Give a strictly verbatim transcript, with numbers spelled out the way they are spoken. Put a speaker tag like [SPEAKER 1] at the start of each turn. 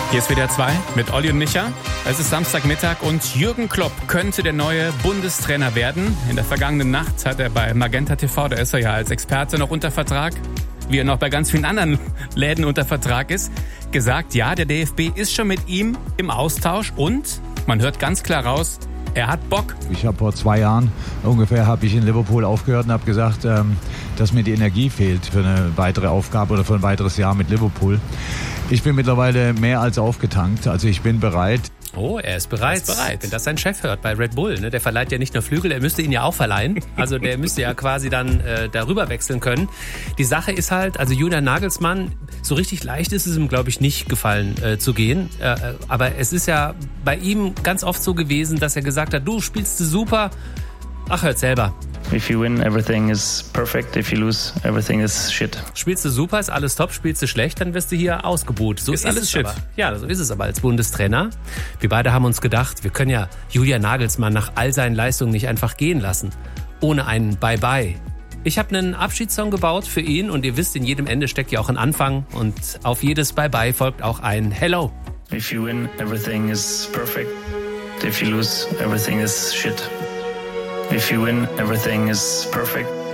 [SPEAKER 1] Hier ist W D R zwei mit Olli und Micha. Es ist Samstagmittag und Jürgen Klopp könnte der neue Bundestrainer werden. In der vergangenen Nacht hat er bei Magenta T V, da ist er ja als Experte noch unter Vertrag, wie er noch bei ganz vielen anderen Läden unter Vertrag ist, gesagt, ja, der D F B ist schon mit ihm im Austausch und man hört ganz klar raus, er hat Bock.
[SPEAKER 2] Ich habe vor zwei Jahren ungefähr habe ich in Liverpool aufgehört und habe gesagt, ähm, dass mir die Energie fehlt für eine weitere Aufgabe oder für ein weiteres Jahr mit Liverpool. Ich bin mittlerweile mehr als aufgetankt, also ich bin bereit.
[SPEAKER 3] Oh, er ist bereit.
[SPEAKER 1] Er ist bereit.
[SPEAKER 3] Wenn das sein Chef hört bei Red Bull, ne? Der verleiht ja nicht nur Flügel, er müsste ihn ja auch verleihen. Also der müsste ja quasi dann äh, darüber wechseln können. Die Sache ist halt, also Julian Nagelsmann, so richtig leicht ist es ihm, glaube ich, nicht gefallen äh, zu gehen. Äh, aber es ist ja bei ihm ganz oft so gewesen, dass er gesagt hat, du spielst super, ach, hört selber.
[SPEAKER 4] If you win, everything is perfect. If you lose, everything is shit.
[SPEAKER 3] Spielst du super, ist alles top. Spielst du schlecht, dann wirst du hier ausgebuht. So
[SPEAKER 1] ist
[SPEAKER 3] ist,
[SPEAKER 1] alles
[SPEAKER 3] es
[SPEAKER 1] shit.
[SPEAKER 3] aber. Ja, so ist es aber als Bundestrainer. Wir beide haben uns gedacht, wir können ja Julian Nagelsmann nach all seinen Leistungen nicht einfach gehen lassen. Ohne einen Bye-Bye. Ich habe einen Abschiedssong gebaut für ihn und ihr wisst, in jedem Ende steckt ja auch ein Anfang. Und auf jedes Bye-Bye folgt auch ein Hello.
[SPEAKER 4] If you win, everything is perfect. If you lose, everything is shit. If you win, everything is perfect.